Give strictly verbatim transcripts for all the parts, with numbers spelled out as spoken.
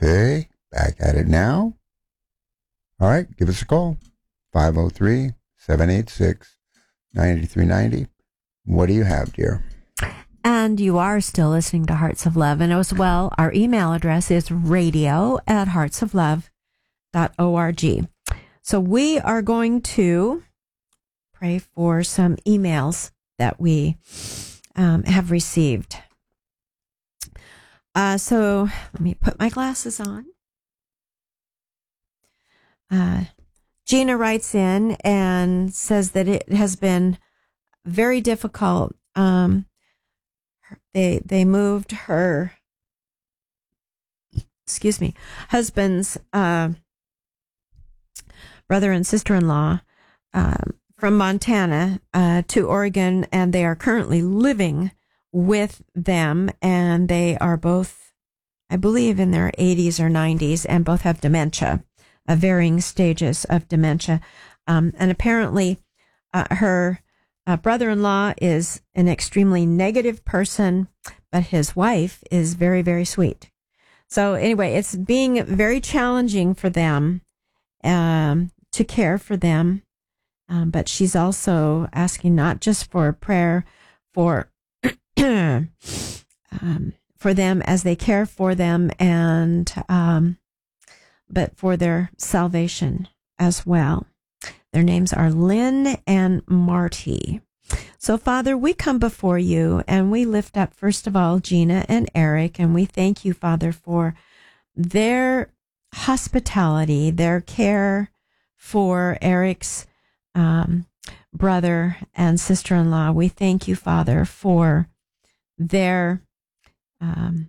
Okay, back at it now. All right, give us a call. five oh three, seven eight six, nine three nine zero. What do you have, dear? And you are still listening to Hearts of Love. And as well, our email address is radio at hearts of love dot org. So we are going to pray for some emails that we um, have received. Uh, so let me put my glasses on. Uh, Gina writes in and says that it has been very difficult. Um, they they moved her, excuse me, husband's uh, brother and sister-in-law um, from Montana uh, to Oregon, and they are currently living with them, and they are both, I believe, in their eighties or nineties, and both have dementia, uh, varying stages of dementia. Um, and apparently uh, her uh, brother-in-law is an extremely negative person, but his wife is very, very sweet. So anyway, it's being very challenging for them um, to care for them. Um, but she's also asking not just for prayer for um, for them as they care for them, and um, but for their salvation as well. Their names are Lynn and Marty. So, Father, we come before you and we lift up, first of all, Gina and Eric, and we thank you, Father, for their hospitality, their care for Eric's um, brother and sister-in-law. We thank you, Father, for their um,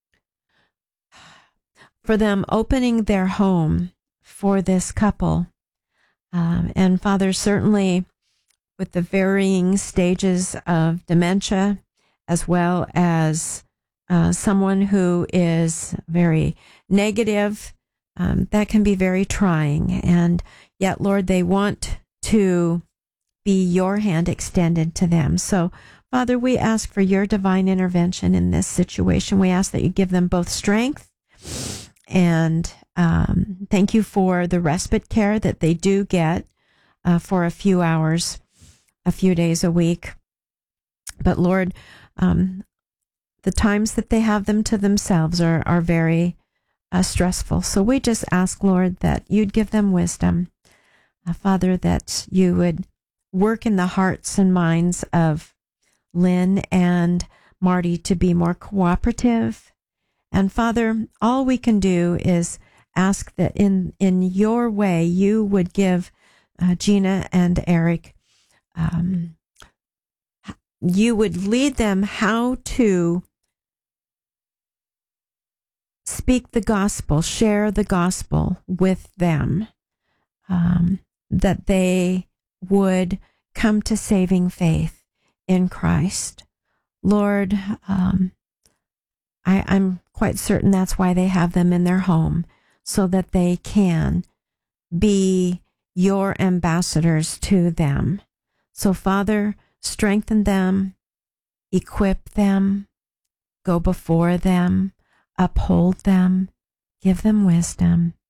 for them opening their home for this couple. Um, and Father, certainly with the varying stages of dementia, as well as uh, someone who is very negative, um, that can be very trying. And yet, Lord, they want to be your hand extended to them. So, Father, we ask for your divine intervention in this situation. We ask that you give them both strength and um, thank you for the respite care that they do get uh, for a few hours, a few days a week. But Lord, um, the times that they have them to themselves are, are very uh, stressful. So we just ask, Lord, that you'd give them wisdom. Uh, Father, that you would work in the hearts and minds of Lynn and Marty to be more cooperative. And Father, all we can do is ask that in, in your way, you would give uh, Gina and Eric, um, you would lead them how to speak the gospel, share the gospel with them, um, that they would come to saving faith in Christ. Lord, um, I, I'm quite certain that's why they have them in their home, so that they can be your ambassadors to them. So, Father, strengthen them, equip them, go before them, uphold them, give them wisdom.